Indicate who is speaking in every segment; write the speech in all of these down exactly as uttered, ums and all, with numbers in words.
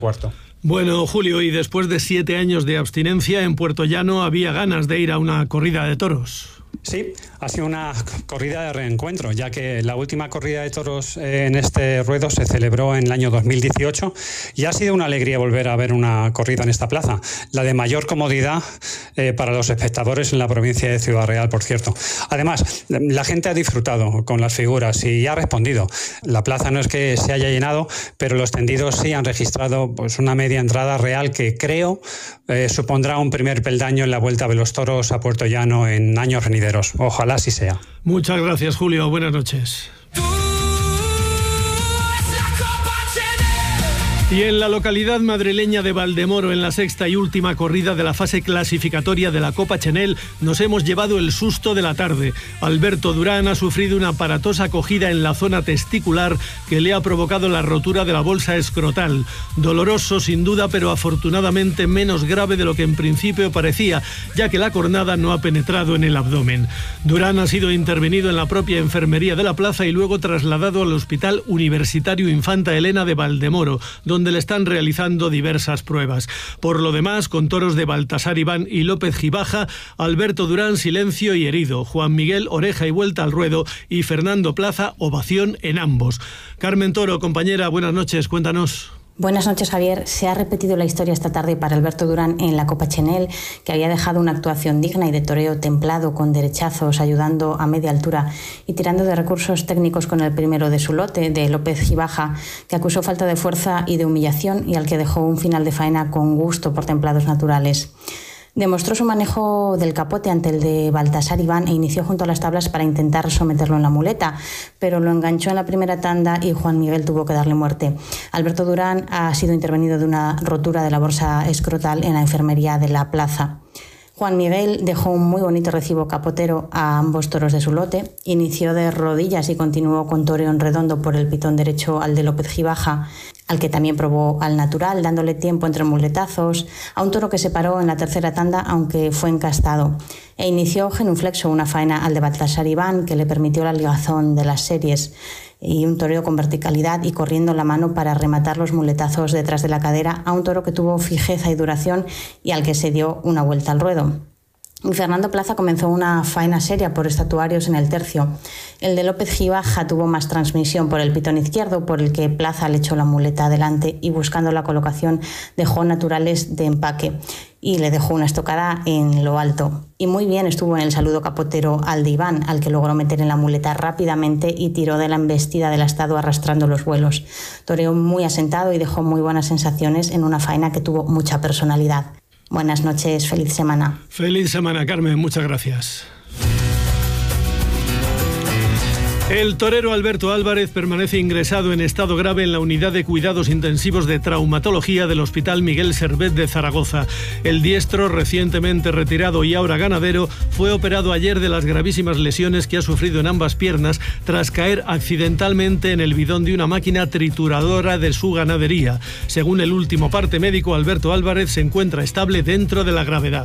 Speaker 1: Cuarto.
Speaker 2: Bueno, Julio, y después de siete años de abstinencia, en Puerto Llano había ganas de ir a una corrida de toros.
Speaker 1: Sí, ha sido una corrida de reencuentro, ya que la última corrida de toros en este ruedo se celebró en el año dos mil dieciocho y ha sido una alegría volver a ver una corrida en esta plaza, la de mayor comodidad eh, para los espectadores en la provincia de Ciudad Real, por cierto. Además, la gente ha disfrutado con las figuras y ha respondido. La plaza no es que se haya llenado, pero los tendidos sí han registrado pues, una media entrada real que creo eh, supondrá un primer peldaño en la vuelta de los toros a Puerto Llano en años venideros. Ojalá así sea.
Speaker 2: Muchas gracias, Julio. Buenas noches. Y en la localidad madrileña de Valdemoro, en la sexta y última corrida de la fase clasificatoria de la Copa Chenel, nos hemos llevado el susto de la tarde. Alberto Durán ha sufrido una aparatosa cogida en la zona testicular que le ha provocado la rotura de la bolsa escrotal. Doloroso sin duda, pero afortunadamente menos grave de lo que en principio parecía, ya que la cornada no ha penetrado en el abdomen. Durán ha sido intervenido en la propia enfermería de la plaza y luego trasladado al Hospital Universitario Infanta Elena de Valdemoro, donde donde le están realizando diversas pruebas. Por lo demás, con toros de Baltasar Iván y López Gibaja, Alberto Durán silencio y herido, Juan Miguel oreja y vuelta al ruedo y Fernando Plaza ovación en ambos. Carmen Toro, compañera, buenas noches, cuéntanos.
Speaker 3: Buenas noches, Javier. Se ha repetido la historia esta tarde para Alberto Durán en la Copa Chenel, que había dejado una actuación digna y de toreo templado, con derechazos, ayudando a media altura y tirando de recursos técnicos con el primero de su lote, de López Gibaja, que acusó falta de fuerza y de humillación y al que dejó un final de faena con gusto por templados naturales. Demostró su manejo del capote ante el de Baltasar Iván e inició junto a las tablas para intentar someterlo en la muleta, pero lo enganchó en la primera tanda y Juan Miguel tuvo que darle muerte. Alberto Durán ha sido intervenido de una rotura de la bolsa escrotal en la enfermería de la plaza. Juan Miguel dejó un muy bonito recibo capotero a ambos toros de su lote, inició de rodillas y continuó con toreo en redondo por el pitón derecho al de López Gibaja, al que también probó al natural, dándole tiempo entre muletazos, a un toro que se paró en la tercera tanda aunque fue encastado, e inició genuflexo una faena al de Baltasar Iván que le permitió la ligazón de las series y un toreo con verticalidad y corriendo la mano para rematar los muletazos detrás de la cadera a un toro que tuvo fijeza y duración y al que se dio una vuelta al ruedo. Y Fernando Plaza comenzó una faena seria por estatuarios en el tercio. El de López Gibaja tuvo más transmisión por el pitón izquierdo, por el que Plaza le echó la muleta adelante y buscando la colocación dejó naturales de empaque y le dejó una estocada en lo alto. Y muy bien estuvo en el saludo capotero al de Iván, al que logró meter en la muleta rápidamente y tiró de la embestida del astado arrastrando los vuelos. Toreó muy asentado y dejó muy buenas sensaciones en una faena que tuvo mucha personalidad. Buenas noches, feliz semana.
Speaker 2: Feliz semana, Carmen, muchas gracias. El torero Alberto Álvarez permanece ingresado en estado grave en la unidad de cuidados intensivos de traumatología del Hospital Miguel Servet de Zaragoza. El diestro, recientemente retirado y ahora ganadero, fue operado ayer de las gravísimas lesiones que ha sufrido en ambas piernas tras caer accidentalmente en el bidón de una máquina trituradora de su ganadería. Según el último parte médico, Alberto Álvarez se encuentra estable dentro de la gravedad.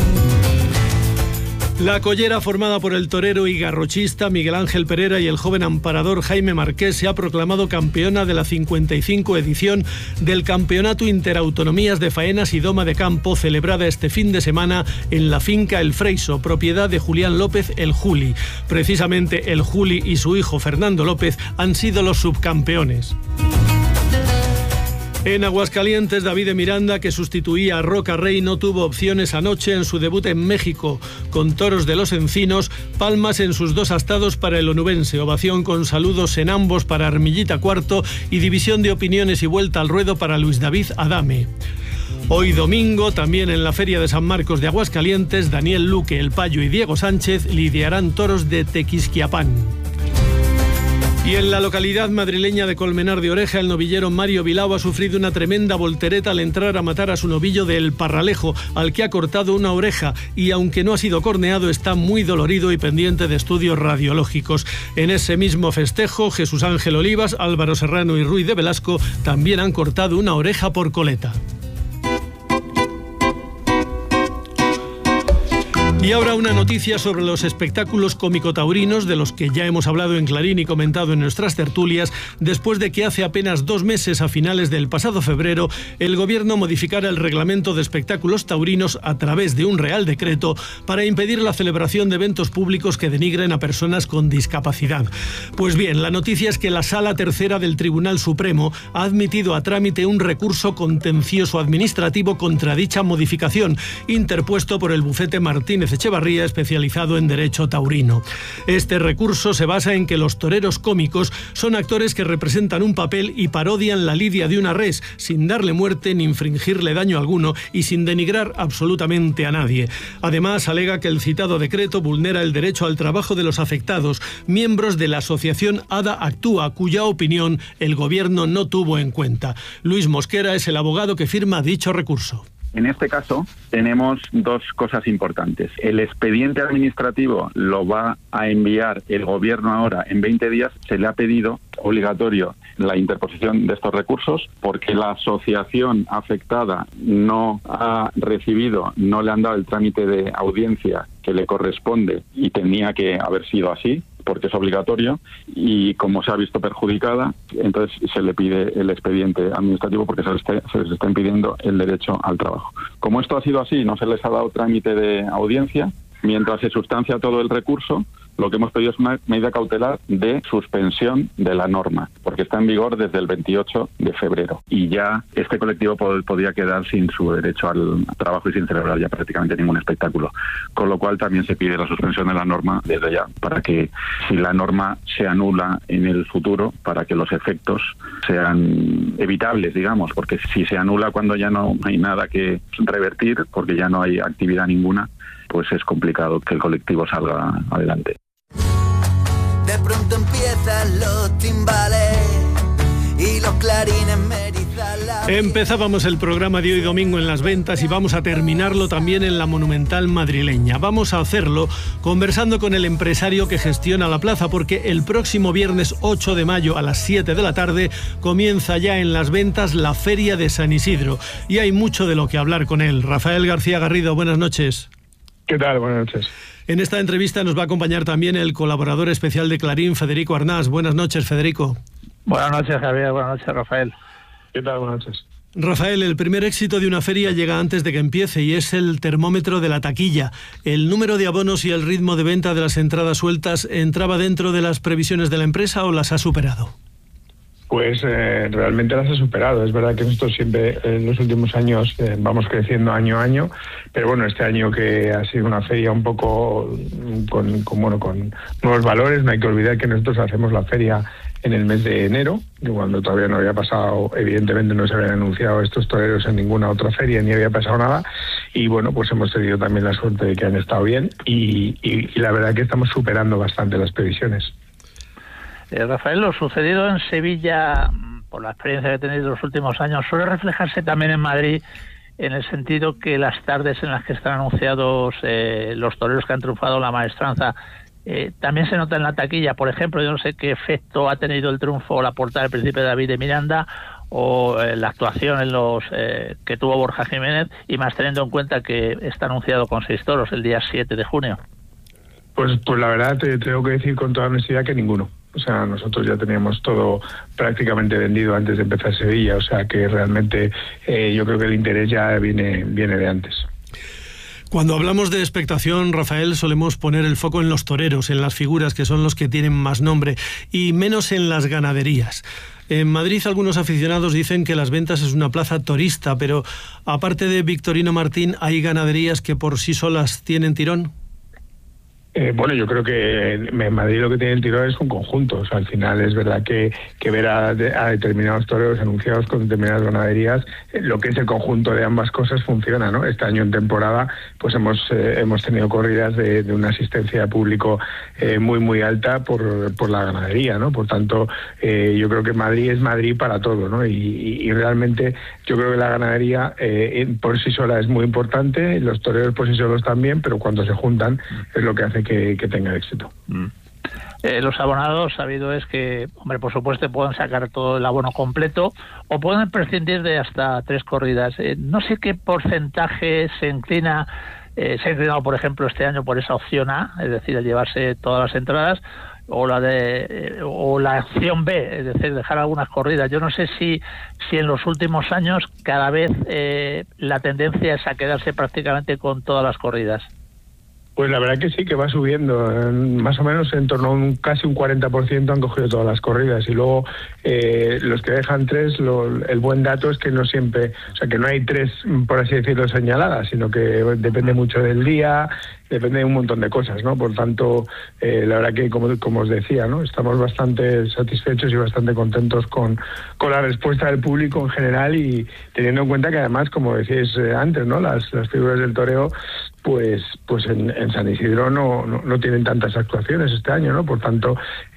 Speaker 2: La collera formada por el torero y garrochista Miguel Ángel Pereira y el joven amparador Jaime Marqués se ha proclamado campeona de la cincuenta y cinco edición del Campeonato Interautonomías de Faenas y Doma de Campo, celebrada este fin de semana en la finca El Freiso, propiedad de Julián López el Juli. Precisamente el Juli y su hijo Fernando López han sido los subcampeones. En Aguascalientes, David de Miranda, que sustituía a Roca Rey, no tuvo opciones anoche en su debut en México. Con toros de los encinos, palmas en sus dos astados para el onubense, ovación con saludos en ambos para Armillita Cuarto y división de opiniones y vuelta al ruedo para Luis David Adame. Hoy domingo, también en la Feria de San Marcos de Aguascalientes, Daniel Luque, El Payo y Diego Sánchez lidiarán toros de Tequisquiapán. Y en la localidad madrileña de Colmenar de Oreja, el novillero Mario Bilao ha sufrido una tremenda voltereta al entrar a matar a su novillo de El Parralejo, al que ha cortado una oreja y, aunque no ha sido corneado, está muy dolorido y pendiente de estudios radiológicos. En ese mismo festejo, Jesús Ángel Olivas, Álvaro Serrano y Ruiz de Velasco también han cortado una oreja por coleta. Y ahora una noticia sobre los espectáculos cómico-taurinos de los que ya hemos hablado en Clarín y comentado en nuestras tertulias, después de que hace apenas dos meses, a finales del pasado febrero, el Gobierno modificara el reglamento de espectáculos taurinos a través de un Real Decreto para impedir la celebración de eventos públicos que denigren a personas con discapacidad. Pues bien, la noticia es que la Sala Tercera del Tribunal Supremo ha admitido a trámite un recurso contencioso administrativo contra dicha modificación, interpuesto por el bufete Martínez Echevarría, especializado en derecho taurino. Este recurso se basa en que los toreros cómicos son actores que representan un papel y parodian la lidia de una res, sin darle muerte ni infringirle daño alguno y sin denigrar absolutamente a nadie. Además, alega que el citado decreto vulnera el derecho al trabajo de los afectados, miembros de la asociación ADA Actúa, cuya opinión el Gobierno no tuvo en cuenta. Luis Mosquera es el abogado que firma dicho recurso.
Speaker 4: En este caso tenemos dos cosas importantes. El expediente administrativo lo va a enviar el Gobierno ahora en veinte días. Se le ha pedido obligatorio la interposición de estos recursos porque la asociación afectada no ha recibido, no le han dado el trámite de audiencia que le corresponde y tenía que haber sido así, porque es obligatorio, y como se ha visto perjudicada, entonces se le pide el expediente administrativo porque se les, está, se les está impidiendo el derecho al trabajo. Como esto ha sido así, no se les ha dado trámite de audiencia, mientras se sustancia todo el recurso, lo que hemos pedido es una medida cautelar de suspensión de la norma, porque está en vigor desde el veintiocho de febrero. Y ya este colectivo pod- podía quedar sin su derecho al trabajo y sin celebrar ya prácticamente ningún espectáculo. Con lo cual también se pide la suspensión de la norma desde ya, para que si la norma se anula en el futuro, para que los efectos sean evitables, digamos, porque si se anula cuando ya no hay nada que revertir, porque ya no hay actividad ninguna, pues es complicado que el colectivo salga adelante.
Speaker 5: De pronto empiezan los timbales y los clarines me erizan la...
Speaker 2: Empezábamos el programa de hoy domingo en Las Ventas y vamos a terminarlo también en la Monumental madrileña. Vamos a hacerlo conversando con el empresario que gestiona la plaza, porque el próximo viernes ocho de mayo a las siete de la tarde comienza ya en Las Ventas la Feria de San Isidro y hay mucho de lo que hablar con él. Rafael García Garrido, buenas noches.
Speaker 6: ¿Qué tal? Buenas noches.
Speaker 2: En esta entrevista nos va a acompañar también el colaborador especial de Clarín, Federico Arnás. Buenas noches, Federico.
Speaker 7: Buenas noches, Javier. Buenas noches, Rafael.
Speaker 6: ¿Qué tal? Buenas noches.
Speaker 2: Rafael, el primer éxito de una feria llega antes de que empiece y es el termómetro de la taquilla. ¿El número de abonos y el ritmo de venta de las entradas sueltas entraba dentro de las previsiones de la empresa o las ha superado?
Speaker 6: Pues eh, realmente las ha superado. Es verdad que nosotros siempre en los últimos años eh, vamos creciendo año a año, pero bueno, este año que ha sido una feria un poco con, con, bueno, con nuevos valores, no hay que olvidar que nosotros hacemos la feria en el mes de enero, cuando todavía no había pasado, evidentemente no se habían anunciado estos toreros en ninguna otra feria, ni había pasado nada, y bueno, pues hemos tenido también la suerte de que han estado bien, y, y, y la verdad que estamos superando bastante las previsiones.
Speaker 7: Eh, Rafael, lo sucedido en Sevilla, por la experiencia que he tenido en los últimos años, suele reflejarse también en Madrid, en el sentido que las tardes en las que están anunciados eh, los toreros que han triunfado la maestranza, eh, también se nota en la taquilla. Por ejemplo, yo no sé qué efecto ha tenido el triunfo o la portada del Príncipe David de Miranda o eh, la actuación en los eh, que tuvo Borja Jiménez, y más teniendo en cuenta que está anunciado con seis toros el día siete de junio.
Speaker 6: Pues, pues la verdad te tengo que decir con toda honestidad que ninguno. O sea, nosotros ya teníamos todo prácticamente vendido antes de empezar Sevilla, o sea que realmente eh, yo creo que el interés ya viene, viene de antes.
Speaker 2: Cuando hablamos de expectación, Rafael, solemos poner el foco en los toreros, en las figuras que son los que tienen más nombre, y menos en las ganaderías. En Madrid algunos aficionados dicen que Las Ventas es una plaza torista, pero aparte de Victorino Martín, ¿hay ganaderías que por sí solas tienen tirón?
Speaker 6: Eh, bueno, yo creo que en Madrid lo que tiene el tirón es un conjunto. O sea, al final es verdad que, que ver a, a determinados toreros anunciados con determinadas ganaderías, eh, lo que es el conjunto de ambas cosas funciona, ¿no? Este año en temporada pues hemos eh, hemos tenido corridas de, de una asistencia de público eh, muy muy alta por, por la ganadería, ¿no? Por tanto, eh, yo creo que Madrid es Madrid para todo, ¿no? Y, y, y realmente yo creo que la ganadería eh, por sí sola es muy importante, los toreros por sí solos también, pero cuando se juntan es lo que hace que, que tenga éxito.
Speaker 7: Mm. Eh, los abonados, sabido es que, hombre, por supuesto pueden sacar todo el abono completo o pueden prescindir de hasta tres corridas. Eh, no sé qué porcentaje se inclina eh, se ha inclinado, por ejemplo, este año por esa opción A, es decir, el llevarse todas las entradas, o la de eh, o la opción B, es decir, dejar algunas corridas. Yo no sé si si en los últimos años cada vez eh, la tendencia es a quedarse prácticamente con todas las corridas.
Speaker 6: Pues la verdad que sí, que va subiendo. Más o menos en torno a un, casi un cuarenta por ciento han cogido todas las corridas. Y luego eh, los que dejan tres, lo, el buen dato es que no siempre, o sea, que no hay tres, por así decirlo, señaladas, sino que depende mucho del día, depende de un montón de cosas, ¿no? Por tanto, eh, la verdad que, como, como os decía, ¿no? Estamos bastante satisfechos y bastante contentos con, con la respuesta del público en general, y teniendo en cuenta que además, como decíais antes, ¿no? Las, las figuras del toreo, pues pues en, en San Isidro no, no, no tienen tantas actuaciones este año, ¿no? Por tanto,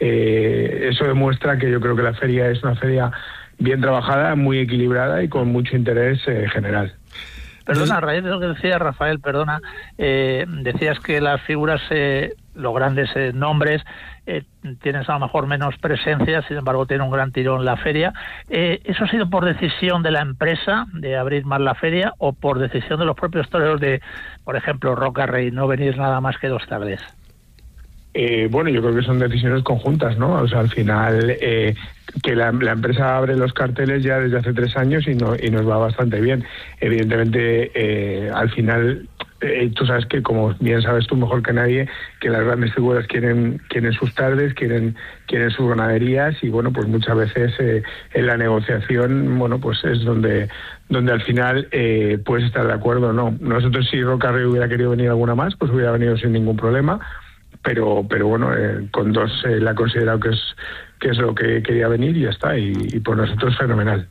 Speaker 6: eh, eso demuestra que yo creo que la feria es una feria bien trabajada, muy equilibrada y con mucho interés eh, general.
Speaker 7: Perdona, a raíz de lo que decía Rafael, perdona, eh, decías que las figuras, eh, los grandes eh, nombres, eh, tienes a lo mejor menos presencia, sin embargo tiene un gran tirón la feria. Eh, ¿Eso ha sido por decisión de la empresa de abrir más la feria o por decisión de los propios toreros de, por ejemplo, Roca Rey, no venir nada más que dos tardes?
Speaker 6: Eh, bueno, yo creo que son decisiones conjuntas, ¿no? O sea, al final eh, que la, la empresa abre los carteles ya desde hace tres años y, no, y nos va bastante bien. Evidentemente, eh, al final, eh, tú sabes que, como bien sabes tú mejor que nadie, que las grandes figuras quieren quieren sus tardes, quieren quieren sus ganaderías, y bueno, pues muchas veces eh, en la negociación, bueno, pues es donde donde al final eh, puedes estar de acuerdo o no. Nosotros, si Roca Rey hubiera querido venir alguna más, pues hubiera venido sin ningún problema. Pero pero bueno, eh, con dos eh, la ha considerado que es que es lo que quería venir y ya está, y, y por nosotros fenomenal.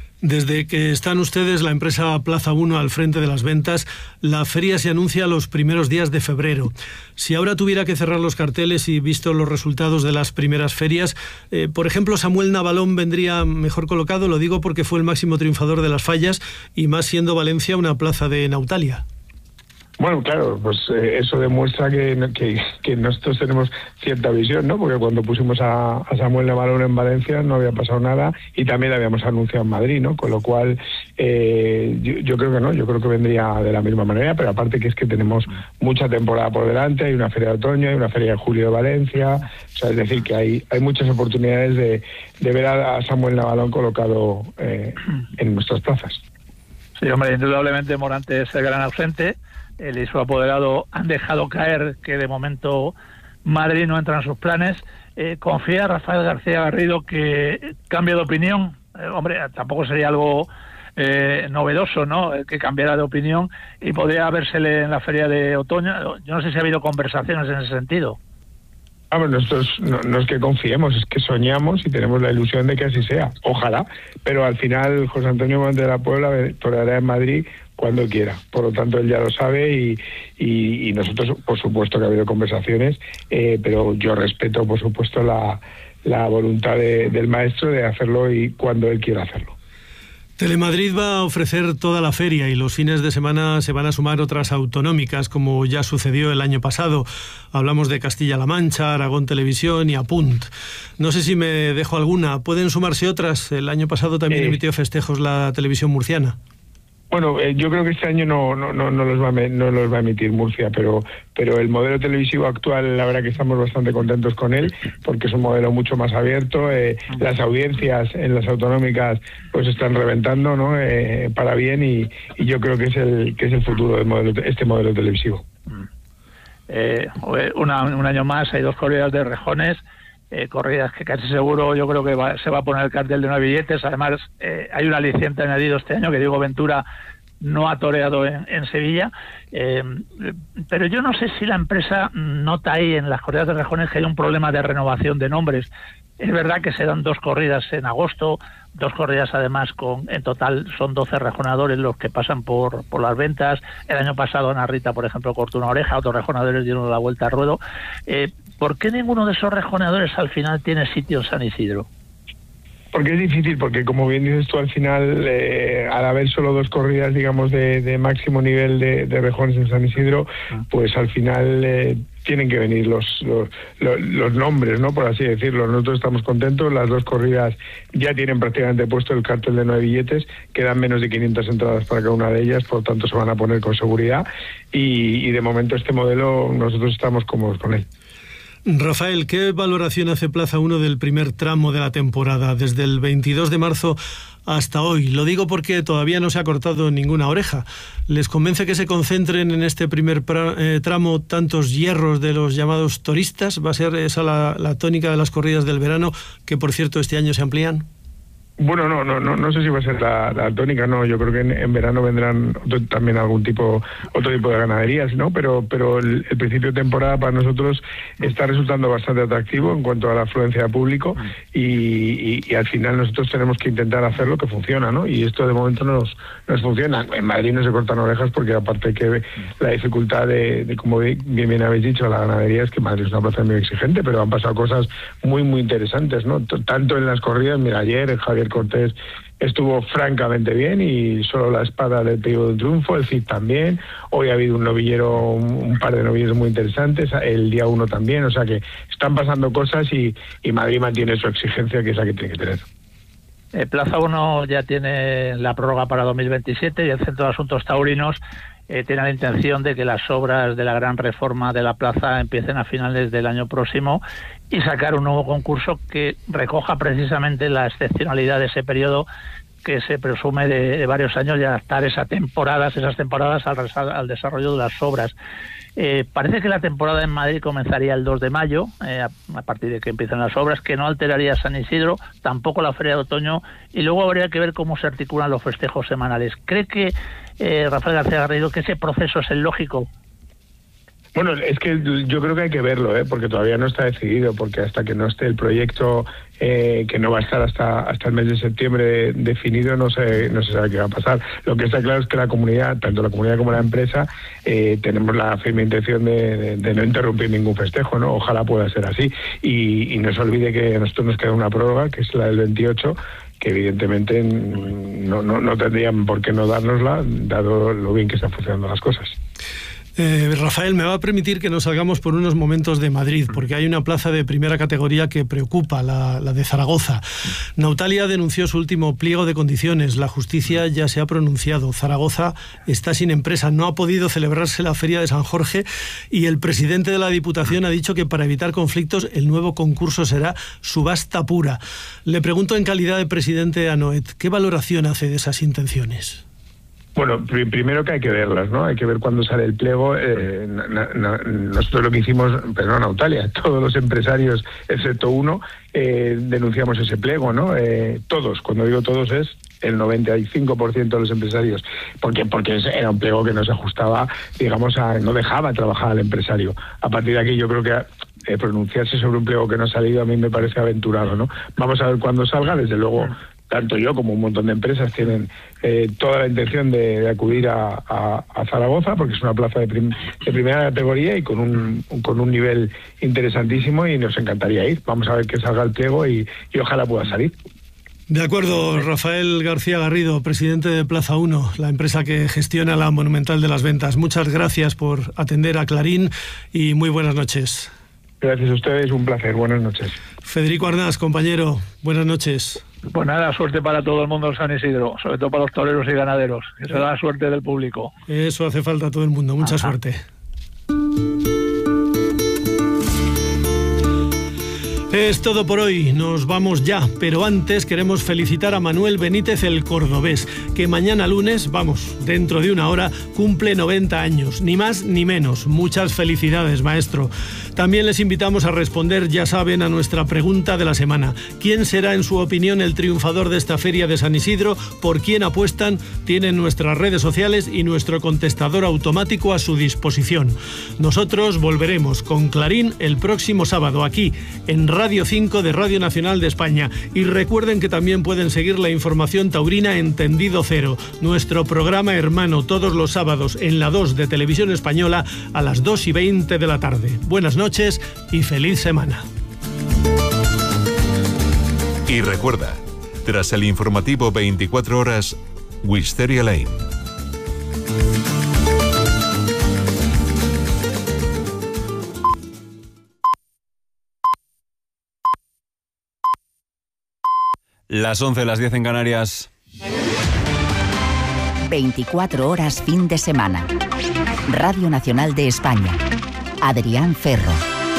Speaker 2: Desde que están ustedes, la empresa Plaza uno, al frente de las ventas, la feria se anuncia los primeros días de febrero. Si ahora tuviera que cerrar los carteles y visto los resultados de las primeras ferias, eh, por ejemplo, Samuel Navalón vendría mejor colocado, lo digo porque fue el máximo triunfador de las fallas, y más siendo Valencia una plaza de Nautalia.
Speaker 6: Bueno, claro, pues eh, eso demuestra que, que, que nosotros tenemos cierta visión, ¿no? Porque cuando pusimos a, a Samuel Navalón en Valencia no había pasado nada, y también lo habíamos anunciado en Madrid, ¿no? Con lo cual, eh, yo, yo creo que no, yo creo que vendría de la misma manera, pero aparte que es que tenemos mucha temporada por delante, hay una feria de otoño, hay una feria de julio de Valencia, o sea, es decir, que hay, hay muchas oportunidades de, de ver a, a Samuel Navalón colocado eh, en nuestras plazas.
Speaker 7: Sí, hombre, indudablemente Morante es el gran ausente. Él y su apoderado han dejado caer que de momento Madrid no entra en sus planes. Eh, ¿Confía Rafael García Garrido que cambie de opinión? Eh, hombre, tampoco sería algo eh, novedoso, ¿no?, que cambiara de opinión, y podría vérsele en la feria de otoño. Yo no sé si ha habido conversaciones en ese sentido.
Speaker 6: Ah, bueno, nosotros no, no es que confiemos, es que soñamos y tenemos la ilusión de que así sea. Ojalá, pero al final José Antonio Morante de la Puebla toreará en Madrid cuando quiera. Por lo tanto, él ya lo sabe, y, y, y nosotros, por supuesto que ha habido conversaciones, eh, pero yo respeto, por supuesto, la, la voluntad de, del maestro de hacerlo y cuando él quiera hacerlo.
Speaker 2: Telemadrid va a ofrecer toda la feria, y los fines de semana se van a sumar otras autonómicas, como ya sucedió el año pasado. Hablamos de Castilla-La Mancha, Aragón Televisión y Apunt. No sé si me dejo alguna. ¿Pueden sumarse otras? El año pasado también eh... emitió festejos la televisión murciana.
Speaker 6: Bueno, eh, yo creo que este año no no no, no los va a me, no los va a emitir Murcia, pero pero el modelo televisivo actual, la verdad que estamos bastante contentos con él, porque es un modelo mucho más abierto. Eh, las audiencias en las autonómicas pues están reventando, ¿no? Eh, para bien, y, y yo creo que es el que es el futuro del modelo, este modelo televisivo.
Speaker 7: Eh, una, un año más hay dos corridas de rejones. Eh, corridas que casi seguro yo creo que va, se va a poner el cartel de nueve billetes. Además, eh, hay un aliciente añadido este año, que Diego Ventura no ha toreado en, en Sevilla, eh, pero yo no sé si la empresa nota ahí en las corridas de rejones que hay un problema de renovación de nombres. Es verdad que se dan dos corridas en agosto, dos corridas además con, en total son doce rejonadores los que pasan por, por las ventas. El año pasado Ana Rita, por ejemplo, cortó una oreja, otros rejonadores dieron la vuelta al ruedo. Eh, ¿Por qué ninguno de esos rejonadores al final tiene sitio en San Isidro?
Speaker 6: porque es difícil, porque como bien dices tú, al final, eh, al haber solo dos corridas, digamos, de, de máximo nivel de, de rejones en San Isidro, pues al final eh, tienen que venir los, los, los, los nombres, ¿no? Por así decirlo. Nosotros estamos contentos, las dos corridas ya tienen prácticamente puesto el cartel de nueve billetes, quedan menos de quinientas entradas para cada una de ellas, por lo tanto se van a poner con seguridad y, y de momento este modelo nosotros estamos cómodos con él.
Speaker 2: Rafael, ¿qué valoración hace Plaza uno del primer tramo de la temporada, desde el veintidós de marzo hasta hoy? Lo digo porque todavía no se ha cortado ninguna oreja. ¿Les convence que se concentren en este primer pra, eh, tramo tantos hierros de los llamados turistas? ¿Va a ser esa la, la tónica de las corridas del verano, que por cierto este año se amplían?
Speaker 6: Bueno, no, no, no, no sé si va a ser la, la tónica, no. Yo creo que en, en verano vendrán otro, también algún tipo, otro tipo de ganaderías, ¿no? Pero, pero el, el principio de temporada para nosotros está resultando bastante atractivo en cuanto a la afluencia de público y, y, y al final nosotros tenemos que intentar hacer lo que funciona, ¿no? Y esto de momento nos, nos funciona. En Madrid no se cortan orejas porque aparte que la dificultad de, de como bien bien habéis dicho, la ganadería es que Madrid es una plaza muy exigente, pero han pasado cosas muy, muy interesantes, ¿no? Tanto en las corridas, mira, ayer el Javier Cortés estuvo francamente bien y solo la espada le pegó de triunfo, el Cid también, hoy ha habido un novillero, un par de novilleros muy interesantes, el día uno también, o sea que están pasando cosas y, y Madrid mantiene su exigencia, que es la que tiene que tener.
Speaker 7: Eh, Plaza uno ya tiene la prórroga para dos mil veintisiete y el Centro de Asuntos Taurinos eh, tiene la intención de que las obras de la gran reforma de la plaza empiecen a finales del año próximo y sacar un nuevo concurso que recoja precisamente la excepcionalidad de ese periodo que se presume de, de varios años y adaptar esas temporadas, esas temporadas al, al desarrollo de las obras. Eh, parece que la temporada en Madrid comenzaría el dos de mayo, eh, a, a partir de que empiezan las obras, que no alteraría San Isidro, tampoco la Feria de Otoño, y luego habría que ver cómo se articulan los festejos semanales. ¿Cree que, eh, Rafael García Garrido, que ese proceso es el lógico?
Speaker 6: Bueno, es que yo creo que hay que verlo, ¿eh? Porque todavía no está decidido, porque hasta que no esté el proyecto, eh, que no va a estar hasta hasta el mes de septiembre definido, no se, no se sabe qué va a pasar. Lo que está claro es que la comunidad, tanto la comunidad como la empresa, eh, tenemos la firme intención de, de, de no interrumpir ningún festejo, ¿no? Ojalá pueda ser así. Y, y no se olvide que a nosotros nos queda una prórroga, que es la del veintiocho, que evidentemente no, no, no tendrían por qué no dárnosla, dado lo bien que están funcionando las cosas.
Speaker 2: Eh, Rafael, me va a permitir que nos salgamos por unos momentos de Madrid, porque hay una plaza de primera categoría que preocupa, la, la de Zaragoza. Nautalia denunció su último pliego de condiciones, la justicia ya se ha pronunciado. Zaragoza está sin empresa, no ha podido celebrarse la Feria de San Jorge y el presidente de la Diputación ha dicho que para evitar conflictos el nuevo concurso será subasta pura. Le pregunto en calidad de presidente a Noet, ¿qué valoración hace de esas intenciones?
Speaker 6: Bueno, pr primero que hay que verlas, ¿no? Hay que ver cuándo sale el pliego. Eh, na, na, nosotros lo que hicimos, pero no Nautalia, todos los empresarios, excepto uno, eh, denunciamos ese pliego, ¿no? Eh, todos, cuando digo todos es el noventa y cinco por ciento de los empresarios, porque porque era un pliego que no se ajustaba, digamos, a, no dejaba trabajar al empresario. A partir de aquí yo creo que eh, pronunciarse sobre un pliego que no ha salido a mí me parece aventurado, ¿no? Vamos a ver cuándo salga, desde luego. Tanto yo como un montón de empresas tienen eh, toda la intención de, de acudir a, a, a Zaragoza, porque es una plaza de, prim de primera categoría y con un, con un nivel interesantísimo y nos encantaría ir. Vamos a ver que salga el pliego y, y ojalá pueda salir.
Speaker 2: De acuerdo, Rafael García Garrido, presidente de Plaza uno, la empresa que gestiona la Monumental de las Ventas. Muchas gracias por atender a Clarín y muy buenas noches.
Speaker 6: Gracias a ustedes, un placer. Buenas noches.
Speaker 2: Federico Arnás, compañero, buenas noches.
Speaker 7: Pues nada, suerte para todo el mundo en San Isidro, sobre todo para los toreros y ganaderos, que se da la suerte del público.
Speaker 2: Eso hace falta a todo el mundo, mucha Ajá. suerte. Es todo por hoy, nos vamos ya, pero antes queremos felicitar a Manuel Benítez el Cordobés, que mañana lunes, vamos, dentro de una hora, cumple noventa años, ni más ni menos. Muchas felicidades, maestro. También les invitamos a responder, ya saben, a nuestra pregunta de la semana. ¿Quién será, en su opinión, el triunfador de esta feria de San Isidro? ¿Por quién apuestan? Tienen nuestras redes sociales y nuestro contestador automático a su disposición. Nosotros volveremos con Clarín el próximo sábado, aquí, en Radio cinco de Radio Nacional de España. Y recuerden que también pueden seguir la información taurina en Tendido Cero, nuestro programa hermano, todos los sábados en la dos de Televisión Española a las dos y veinte de la tarde. Buenas noches y feliz semana.
Speaker 8: Y recuerda, Tras el informativo veinticuatro horas, Wisteria Lane. Las once, las diez en Canarias.
Speaker 9: veinticuatro horas fin de semana. Radio Nacional de España. Adrián Ferro.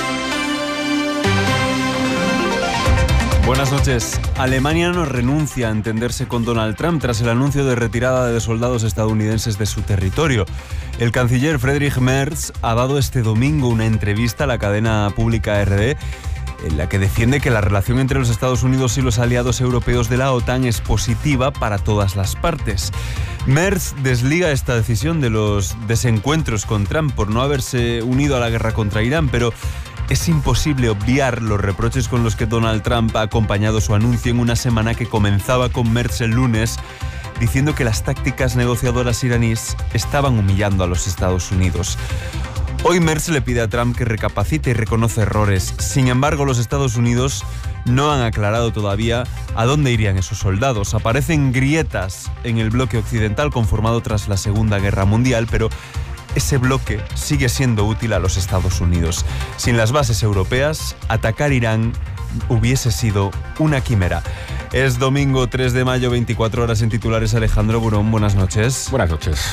Speaker 8: Buenas noches. Alemania no renuncia a entenderse con Donald Trump tras el anuncio de retirada de soldados estadounidenses de su territorio. El canciller Friedrich Merz ha dado este domingo una entrevista a la cadena pública R D en la que defiende que la relación entre los Estados Unidos y los aliados europeos de la OTAN es positiva para todas las partes. Merz desliga esta decisión de los desencuentros con Trump por no haberse unido a la guerra contra Irán, pero es imposible obviar los reproches con los que Donald Trump ha acompañado su anuncio en una semana que comenzaba con Merz el lunes, diciendo que las tácticas negociadoras iraníes estaban humillando a los Estados Unidos. Hoy Merz le pide a Trump que recapacite y reconoce errores. Sin embargo, los Estados Unidos no han aclarado todavía a dónde irían esos soldados. Aparecen grietas en el bloque occidental conformado tras la Segunda Guerra Mundial, pero ese bloque sigue siendo útil a los Estados Unidos. Sin las bases europeas, atacar Irán hubiese sido una quimera. Es domingo tres de mayo, veinticuatro horas en titulares. Alejandro Burón, buenas noches.
Speaker 10: Buenas noches.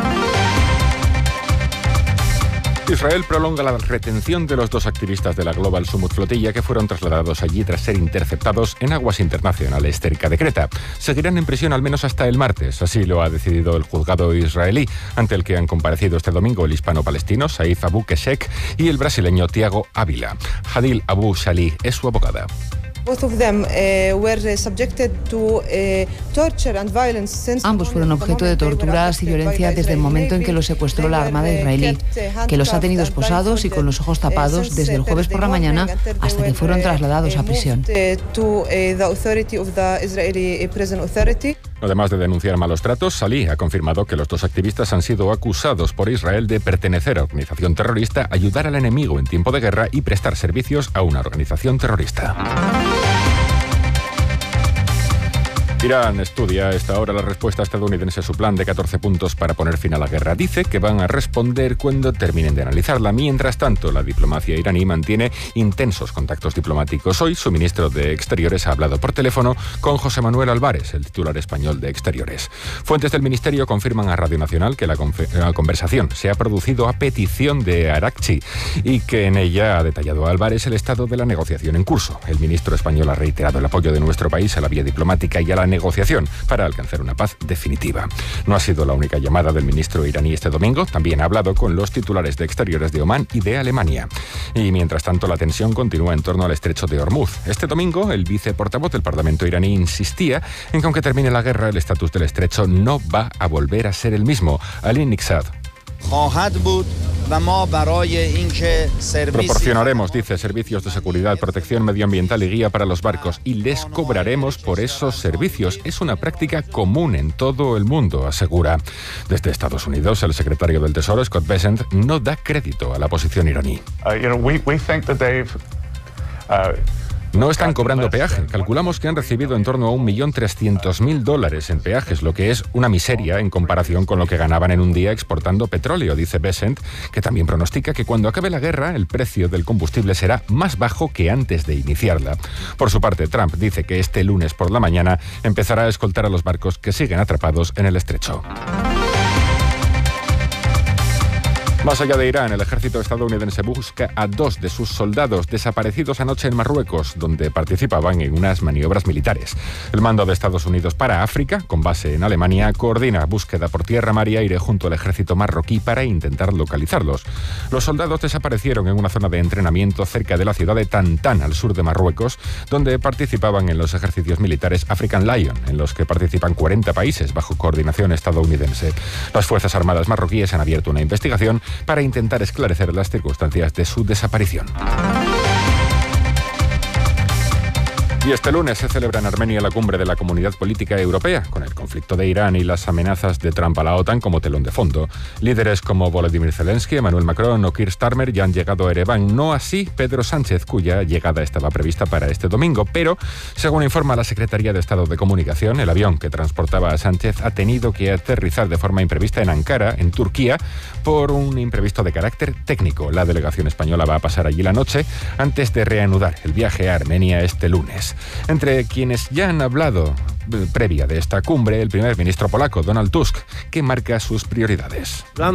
Speaker 10: Israel prolonga la retención de los dos activistas de la Global Summit Flotilla que fueron trasladados allí tras ser interceptados en aguas internacionales cerca de Creta. Seguirán en prisión al menos hasta el martes, así lo ha decidido el juzgado israelí, ante el que han comparecido este domingo el hispano-palestino Saif Abu Keshek y el brasileño Tiago Ávila. Hadil Abu Shalih es su abogada.
Speaker 11: Ambos fueron objeto de torturas y violencia desde el momento en que los secuestró la Armada israelí, que los ha tenido esposados y con los ojos tapados desde el jueves por la mañana hasta que fueron trasladados a prisión.
Speaker 10: Además de denunciar malos tratos, Salih ha confirmado que los dos activistas han sido acusados por Israel de pertenecer a organización terrorista, ayudar al enemigo en tiempo de guerra y prestar servicios a una organización terrorista. Irán estudia a esta hora la respuesta estadounidense a su plan de catorce puntos para poner fin a la guerra. Dice que van a responder cuando terminen de analizarla. Mientras tanto, la diplomacia iraní mantiene intensos contactos diplomáticos. Hoy, su ministro de Exteriores ha hablado por teléfono con José Manuel Álvarez, el titular español de Exteriores. Fuentes del ministerio confirman a Radio Nacional que la, la conversación se ha producido a petición de Arakchi y que en ella ha detallado a Álvarez el estado de la negociación en curso. El ministro español ha reiterado el apoyo de nuestro país a la vía diplomática y a la negociación para alcanzar una paz definitiva. No ha sido la única llamada del ministro iraní este domingo, también ha hablado con los titulares de Exteriores de Omán y de Alemania. Y mientras tanto la tensión continúa en torno al estrecho de Hormuz. Este domingo el viceportavoz del Parlamento iraní insistía en que aunque termine la guerra el estatus del estrecho no va a volver a ser el mismo. Ali Nixad. Proporcionaremos, dice, servicios de seguridad, protección medioambiental y guía para los barcos y les cobraremos por esos servicios. Es una práctica común en todo el mundo, asegura. Desde Estados Unidos, el secretario del Tesoro, Scott Bessent, no da crédito a la posición iraní. Uh, you know, we, we think that they've, uh... No están cobrando peaje. Calculamos que han recibido en torno a un millón trescientos mil dólares en peajes, lo que es una miseria en comparación con lo que ganaban en un día exportando petróleo, dice Bessent, que también pronostica que cuando acabe la guerra el precio del combustible será más bajo que antes de iniciarla. Por su parte, Trump dice que este lunes por la mañana empezará a escoltar a los barcos que siguen atrapados en el estrecho. Más allá de Irán, el ejército estadounidense busca a dos de sus soldados desaparecidos anoche en Marruecos, donde participaban en unas maniobras militares. El mando de Estados Unidos para África, con base en Alemania, coordina búsqueda por tierra, mar y aire junto al ejército marroquí para intentar localizarlos. Los soldados desaparecieron en una zona de entrenamiento cerca de la ciudad de Tantán, al sur de Marruecos, donde participaban en los ejercicios militares African Lion, en los que participan cuarenta países bajo coordinación estadounidense. Las Fuerzas Armadas marroquíes han abierto una investigación para intentar esclarecer las circunstancias de su desaparición. Y este lunes se celebra en Armenia la cumbre de la Comunidad Política Europea, con el conflicto de Irán y las amenazas de Trump a la OTAN como telón de fondo. Líderes como Volodymyr Zelensky, Emmanuel Macron o Keir Starmer ya han llegado a Ereván, no así Pedro Sánchez, cuya llegada estaba prevista para este domingo, pero, según informa la Secretaría de Estado de Comunicación, el avión que transportaba a Sánchez ha tenido que aterrizar de forma imprevista en Ankara, en Turquía, por un imprevisto de carácter técnico. La delegación española va a pasar allí la noche antes de reanudar el viaje a Armenia este lunes. Entre quienes ya han hablado previa de esta cumbre, el primer ministro polaco, Donald Tusk, que marca sus prioridades.
Speaker 12: La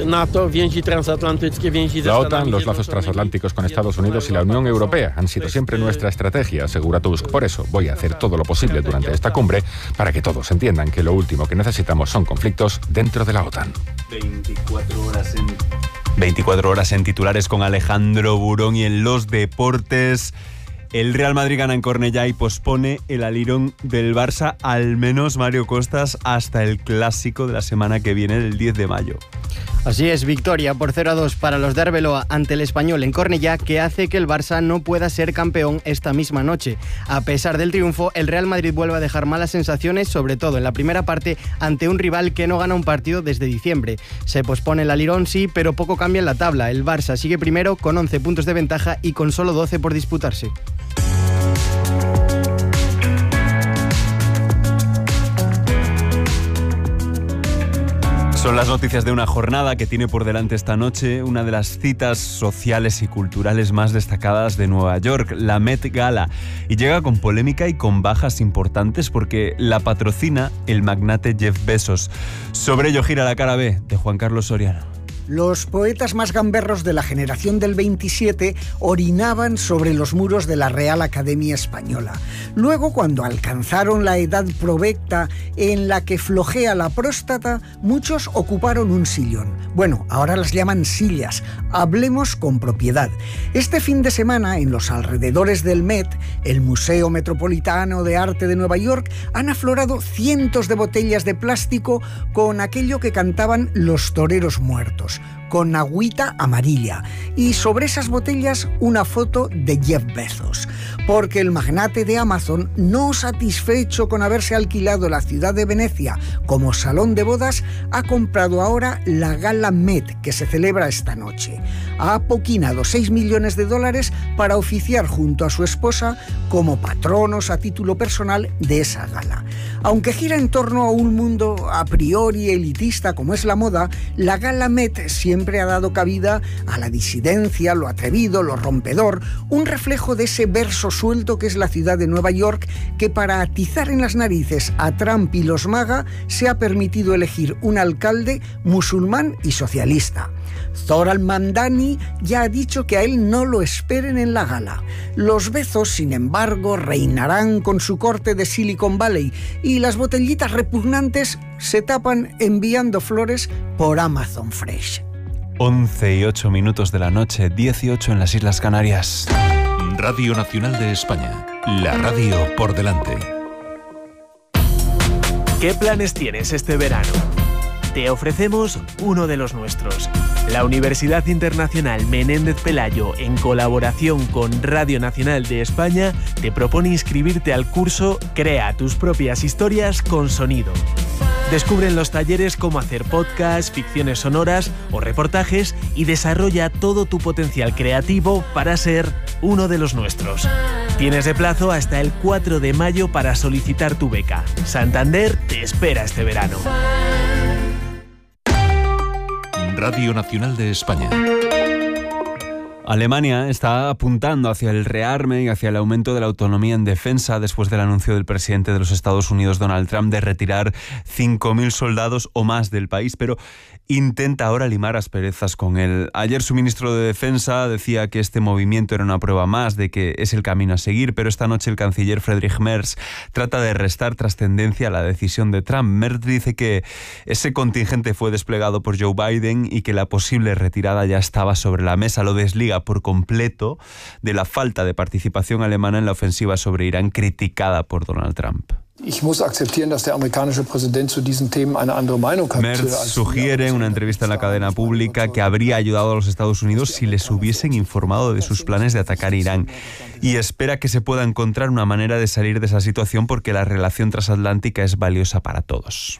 Speaker 10: OTAN, los lazos transatlánticos con Estados Unidos y la Unión Europea han sido siempre nuestra estrategia, asegura Tusk. Por eso voy a hacer todo lo posible durante esta cumbre para que todos entiendan que lo último que necesitamos son conflictos dentro de la OTAN.
Speaker 8: veinticuatro horas en... veinticuatro horas en titulares con Alejandro Burón. Y en los deportes, el Real Madrid gana en Cornellá y pospone el alirón del Barça, al menos Mario Costas, hasta el clásico de la semana que viene, el diez de mayo.
Speaker 13: Así es, victoria por cero a dos para los de Arbeloa ante el Español en Cornellá, que hace que el Barça no pueda ser campeón esta misma noche. A pesar del triunfo, el Real Madrid vuelve a dejar malas sensaciones, sobre todo en la primera parte, ante un rival que no gana un partido desde diciembre. Se pospone el alirón, sí, pero poco cambia en la tabla. El Barça sigue primero con once puntos de ventaja y con solo doce por disputarse.
Speaker 8: Son las noticias de una jornada que tiene por delante esta noche una de las citas sociales y culturales más destacadas de Nueva York, la Met Gala. Y llega con polémica y con bajas importantes porque la patrocina el magnate Jeff Bezos. Sobre ello gira la cara B de Juan Carlos Soriano.
Speaker 14: Los poetas más gamberros de la generación del veintisiete orinaban sobre los muros de la Real Academia Española. Luego, cuando alcanzaron la edad provecta en la que flojea la próstata, muchos ocuparon un sillón. Bueno, ahora las llaman sillas. Hablemos con propiedad. Este fin de semana, en los alrededores del Met, el Museo Metropolitano de Arte de Nueva York, han aflorado cientos de botellas de plástico con aquello que cantaban los toreros muertos, con agüita amarilla, y sobre esas botellas una foto de Jeff Bezos, porque el magnate de Amazon, no satisfecho con haberse alquilado la ciudad de Venecia como salón de bodas, ha comprado ahora la Gala Met, que se celebra esta noche. Ha apoquinado seis millones de dólares para oficiar junto a su esposa como patronos a título personal de esa gala. Aunque gira en torno a un mundo a priori elitista como es la moda, la Gala Met siempre ha dado cabida a la disidencia, lo atrevido, lo rompedor, un reflejo de ese verso suelto que es la ciudad de Nueva York, que para atizar en las narices a Trump y los MAGA se ha permitido elegir un alcalde musulmán y socialista. Zoran Mandani ya ha dicho que a él no lo esperen en la gala. Los Bezos, sin embargo, reinarán con su corte de Silicon Valley y las botellitas repugnantes se tapan enviando flores por Amazon Fresh.
Speaker 8: once y ocho minutos de la noche, dieciocho en las Islas Canarias.
Speaker 15: Radio Nacional de España, la radio por delante.
Speaker 16: ¿Qué planes tienes este verano? Te ofrecemos uno de los nuestros. La Universidad Internacional Menéndez Pelayo, en colaboración con Radio Nacional de España, te propone inscribirte al curso Crea tus propias historias con sonido. Descubre en los talleres cómo hacer podcasts, ficciones sonoras o reportajes y desarrolla todo tu potencial creativo para ser uno de los nuestros. Tienes de plazo hasta el cuatro de mayo para solicitar tu beca. Santander te espera este verano.
Speaker 15: Radio Nacional de España.
Speaker 8: Alemania está apuntando hacia el rearme y hacia el aumento de la autonomía en defensa después del anuncio del presidente de los Estados Unidos, Donald Trump, de retirar cinco mil soldados o más del país, pero intenta ahora limar asperezas con él. Ayer su ministro de Defensa decía que este movimiento era una prueba más de que es el camino a seguir, pero esta noche el canciller Friedrich Merz trata de restar trascendencia a la decisión de Trump. Merz dice que ese contingente fue desplegado por Joe Biden y que la posible retirada ya estaba sobre la mesa. Lo desliga por completo de la falta de participación alemana en la ofensiva sobre Irán criticada por Donald Trump. Merz sugiere en una entrevista en la cadena pública que habría ayudado a los Estados Unidos si les hubiesen informado de sus planes de atacar Irán y espera que se pueda encontrar una manera de salir de esa situación porque la relación transatlántica es valiosa para todos.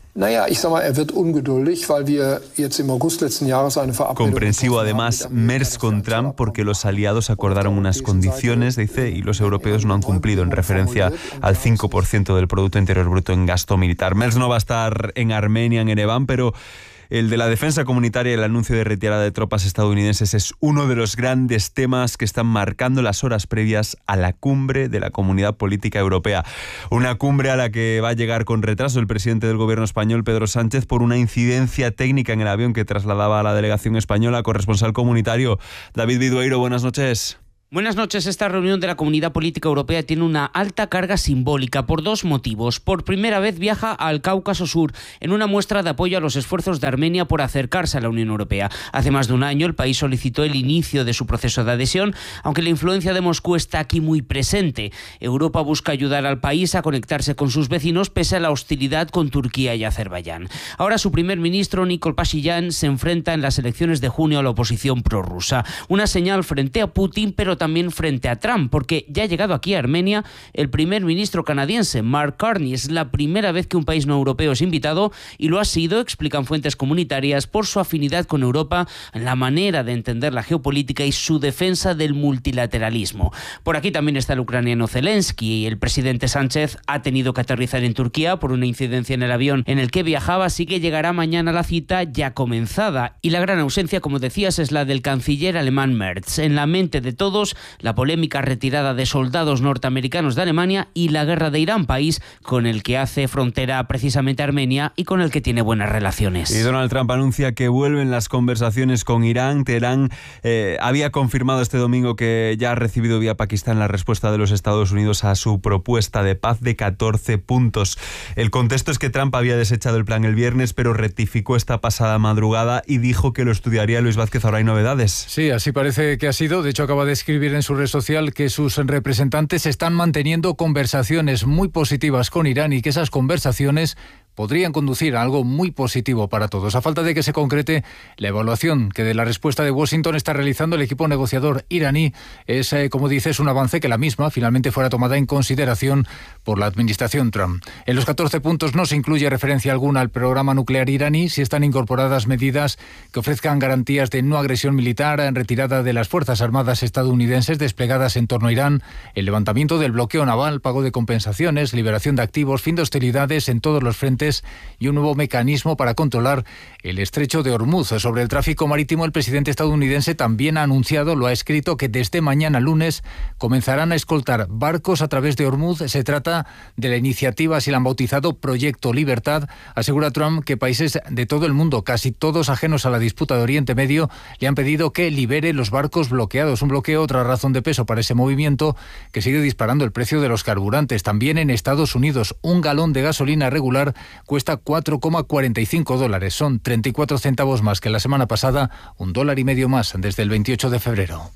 Speaker 8: Comprensivo además Merz con Trump porque los aliados acordaron unas condiciones, dice, y los europeos no han cumplido en referencia al cinco por ciento del Producto Interior Bruto en gasto militar. Merz no va a estar en Armenia, en Ereván, pero el de la defensa comunitaria y el anuncio de retirada de tropas estadounidenses es uno de los grandes temas que están marcando las horas previas a la cumbre de la Comunidad Política Europea. Una cumbre a la que va a llegar con retraso el presidente del gobierno español, Pedro Sánchez, por una incidencia técnica en el avión que trasladaba a la delegación española. Corresponsal comunitario David Vidueiro, buenas noches.
Speaker 12: Buenas noches. Esta reunión de la Comunidad Política Europea tiene una alta carga simbólica por dos motivos. Por primera vez viaja al Cáucaso Sur en una muestra de apoyo a los esfuerzos de Armenia por acercarse a la Unión Europea. Hace más de un año el país solicitó el inicio de su proceso de adhesión, aunque la influencia de Moscú está aquí muy presente. Europa busca ayudar al país a conectarse con sus vecinos pese a la hostilidad con Turquía y Azerbaiyán. Ahora su primer ministro, Nikol Pashinyan, se enfrenta en las elecciones de junio a la oposición prorrusa. Una señal frente a Putin, pero también frente a Trump, porque ya ha llegado aquí a Armenia el primer ministro canadiense, Mark Carney. Es la primera vez que un país no europeo es invitado y lo ha sido, explican fuentes comunitarias, por su afinidad con Europa, la manera de entender la geopolítica y su defensa del multilateralismo. Por aquí también está el ucraniano Zelensky y el presidente Sánchez ha tenido que aterrizar en Turquía por una incidencia en el avión en el que viajaba, así que llegará mañana a la cita ya comenzada. Y la gran ausencia, como decías, es la del canciller alemán Merz. En la mente de todos, la polémica retirada de soldados norteamericanos de Alemania y la guerra de Irán, país con el que hace frontera precisamente Armenia y con el que tiene buenas relaciones.
Speaker 8: Y Donald Trump anuncia que vuelven las conversaciones con Irán. Teherán eh, había confirmado este domingo que ya ha recibido vía Pakistán la respuesta de los Estados Unidos a su propuesta de paz de catorce puntos. El contexto es que Trump había desechado el plan el viernes, pero rectificó esta pasada madrugada y dijo que lo estudiaría. Luis Vázquez, ahora hay novedades.
Speaker 17: Sí, así parece que ha sido. De hecho, acaba de escribir en su red social que sus representantes están manteniendo conversaciones muy positivas con Irán y que esas conversaciones podrían conducir a algo muy positivo para todos. A falta de que se concrete la evaluación que de la respuesta de Washington está realizando el equipo negociador iraní, es, eh, como dices, un avance que la misma finalmente fuera tomada en consideración por la administración Trump. En los catorce puntos no se incluye referencia alguna al programa nuclear iraní, si están incorporadas medidas que ofrezcan garantías de no agresión militar, en retirada de las Fuerzas Armadas estadounidenses desplegadas en torno a Irán, el levantamiento del bloqueo naval, pago de compensaciones, liberación de activos, fin de hostilidades en todos los frentes y un nuevo mecanismo para controlar el estrecho de Hormuz. Sobre el tráfico marítimo, el presidente estadounidense también ha anunciado, lo ha escrito, que desde mañana lunes comenzarán a escoltar barcos a través de Hormuz. Se trata de la iniciativa, así la han bautizado, Proyecto Libertad. Asegura Trump que países de todo el mundo, casi todos ajenos a la disputa de Oriente Medio, le han pedido que libere los barcos bloqueados. Un bloqueo, otra razón de peso para ese movimiento, que sigue disparando el precio de los carburantes. También en Estados Unidos, un galón de gasolina regular cuesta cuatro coma cuarenta y cinco dólares. Son treinta y cuatro centavos más que la semana pasada, un dólar y medio más desde el veintiocho de febrero.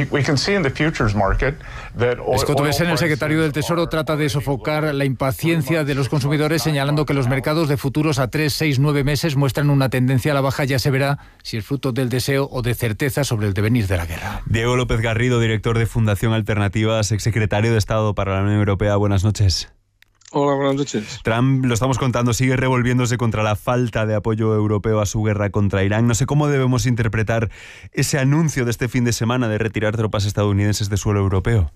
Speaker 17: Scott Bessent, el secretario del Tesoro, trata de sofocar la impaciencia de los consumidores, señalando que los mercados de futuros a tres, seis, nueve meses muestran una tendencia a la baja. Ya se verá si es fruto del deseo o de certeza sobre el devenir de la guerra.
Speaker 8: Diego López Garrido, director de Fundación Alternativas, exsecretario de Estado para la Unión Europea. Buenas noches.
Speaker 18: Hola, buenas noches.
Speaker 8: Trump, lo estamos contando, sigue revolviéndose contra la falta de apoyo europeo a su guerra contra Irán. No sé cómo debemos interpretar ese anuncio de este fin de semana de retirar tropas estadounidenses de suelo europeo.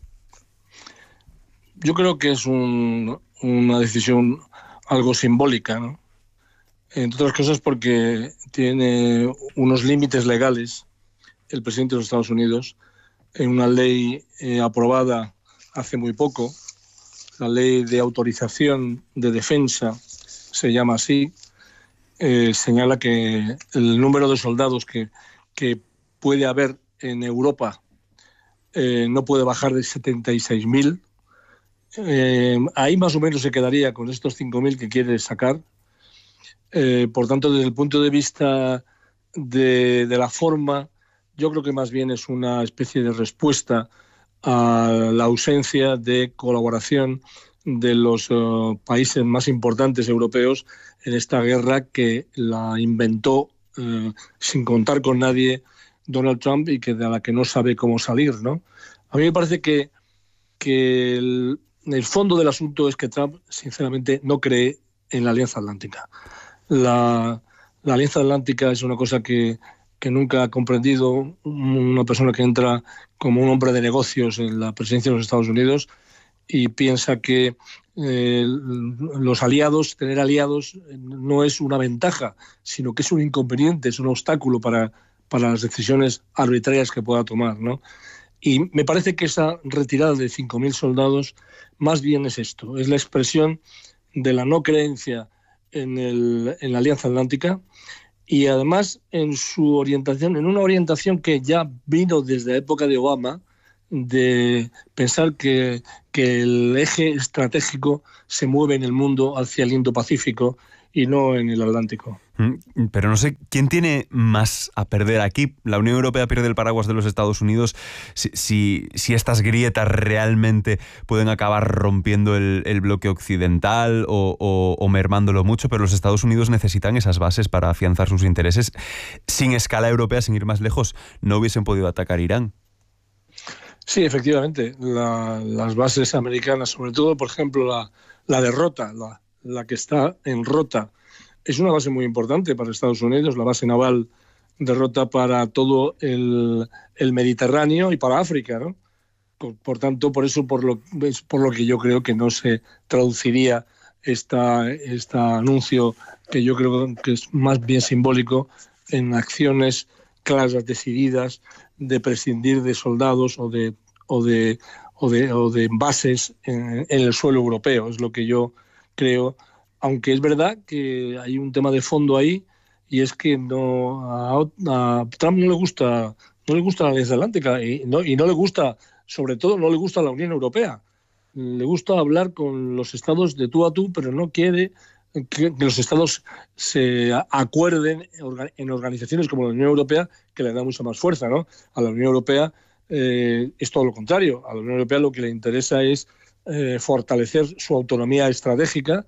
Speaker 18: Yo creo que es un, una decisión algo simbólica, ¿no? Entre otras cosas porque tiene unos límites legales el presidente de los Estados Unidos en una ley eh, aprobada hace muy poco. La ley de autorización de defensa se llama así, eh, señala que el número de soldados que, que puede haber en Europa eh, no puede bajar de setenta y seis mil. Eh, ahí más o menos se quedaría con estos cinco mil que quiere sacar. Eh, por tanto, desde el punto de vista de, de la forma, yo creo que más bien es una especie de respuesta a la ausencia de colaboración de los uh, países más importantes europeos en esta guerra que la inventó uh, sin contar con nadie Donald Trump y que de la que no sabe cómo salir, ¿no? A mí me parece que, que el, el fondo del asunto es que Trump, sinceramente, no cree en la Alianza Atlántica. La, la Alianza Atlántica es una cosa que, que nunca ha comprendido una persona que entra como un hombre de negocios en la presidencia de los Estados Unidos y piensa que eh, los aliados, tener aliados no es una ventaja, sino que es un inconveniente, es un obstáculo para, para las decisiones arbitrarias que pueda tomar, ¿no? Y me parece que esa retirada de cinco mil soldados más bien es esto, es la expresión de la no creencia en, el, en la Alianza Atlántica y además en su orientación, en una orientación que ya vino desde la época de Obama, de pensar que, que el eje estratégico se mueve en el mundo hacia el Indo-Pacífico y no en el Atlántico.
Speaker 8: Pero no sé, ¿quién tiene más a perder aquí? La Unión Europea pierde el paraguas de los Estados Unidos. Si, si, si estas grietas realmente pueden acabar rompiendo el, el bloque occidental o, o, o mermándolo mucho, pero los Estados Unidos necesitan esas bases para afianzar sus intereses. Sin escala europea, sin ir más lejos, no hubiesen podido atacar Irán.
Speaker 18: Sí, efectivamente. La, las bases americanas, sobre todo, por ejemplo, la, la de Rota, la, la que está en Rota, es una base muy importante para Estados Unidos, la base naval de Rota para todo el, el Mediterráneo y para África, ¿no? Por, por tanto, por eso por lo, es por lo que yo creo que no se traduciría esta, este anuncio, que yo creo que es más bien simbólico, en acciones claras, decididas, de prescindir de soldados o de, o de, o de, o de bases en, en el suelo europeo. Es lo que yo creo. Aunque es verdad que hay un tema de fondo ahí, y es que no a, a Trump no le gusta no le gusta la Alianza Atlántica y no, y no le gusta, sobre todo no le gusta la Unión Europea. Le gusta hablar con los estados de tú a tú, pero no quiere que, que los estados se acuerden en organizaciones como la Unión Europea, que le da mucha más fuerza, ¿no? A la Unión Europea eh, es todo lo contrario. A la Unión Europea lo que le interesa es eh, fortalecer su autonomía estratégica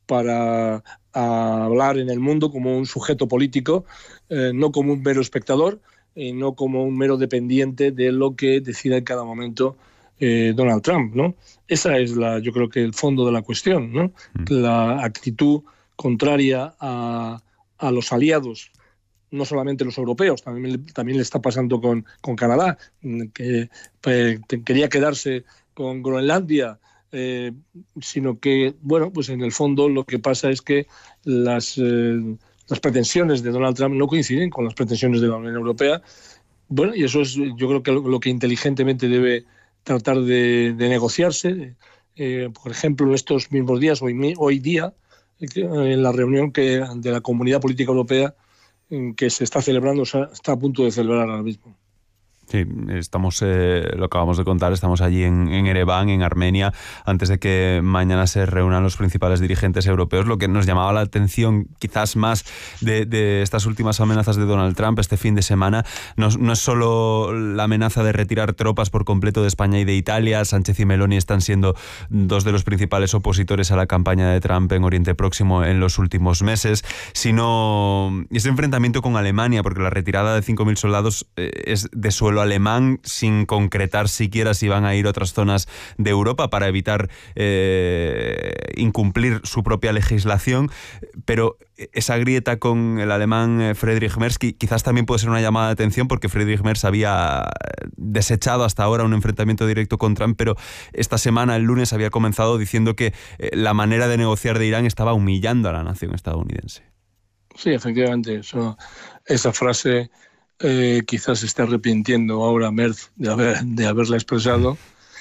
Speaker 18: para hablar en el mundo como un sujeto político, eh, no como un mero espectador, y no como un mero dependiente de lo que decida en cada momento eh, Donald Trump, ¿no? Esa es, la, yo creo que el fondo de la cuestión, ¿no? Mm. La actitud contraria a, a los aliados, no solamente los europeos, también, también le está pasando con, con Canadá, que eh, quería quedarse con Groenlandia, Eh, sino que, bueno, pues en el fondo lo que pasa es que las, eh, las pretensiones de Donald Trump no coinciden con las pretensiones de la Unión Europea. Bueno, y eso es, yo creo que lo, lo que inteligentemente debe tratar de, de negociarse. Eh, por ejemplo, en estos mismos días, hoy, hoy día, en la reunión que, de la Comunidad Política Europea que se está celebrando, está a punto de celebrar ahora mismo.
Speaker 8: Sí, estamos, eh, lo acabamos de contar, estamos allí en, en Ereván, en Armenia, antes de que mañana se reúnan los principales dirigentes europeos. Lo que nos llamaba la atención quizás más de, de estas últimas amenazas de Donald Trump este fin de semana, no, no es solo la amenaza de retirar tropas por completo de España y de Italia. Sánchez y Meloni están siendo dos de los principales opositores a la campaña de Trump en Oriente Próximo en los últimos meses, sino ese enfrentamiento con Alemania, porque la retirada de cinco mil soldados eh, es de suelo alemán, sin concretar siquiera si van a ir a otras zonas de Europa para evitar eh, incumplir su propia legislación. Pero esa grieta con el alemán Friedrich Merz quizás también puede ser una llamada de atención, porque Friedrich Merz había desechado hasta ahora un enfrentamiento directo con Trump, pero esta semana, el lunes, había comenzado diciendo que eh, la manera de negociar de Irán estaba humillando a la nación estadounidense.
Speaker 18: Sí, efectivamente, eso, esa frase Eh, quizás se esté arrepintiendo ahora Merz de, haber, de haberla expresado,